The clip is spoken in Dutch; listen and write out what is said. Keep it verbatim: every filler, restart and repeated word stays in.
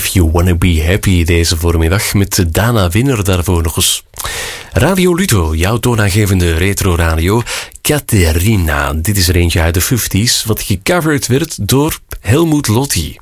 If You Wanna Be Happy deze voormiddag met Dana Winner daarvoor nog eens. Radio Ludo, jouw toonaangevende retro radio. Caterina, dit is er eentje uit de vijftiger wat gecoverd werd door Helmut Lotti.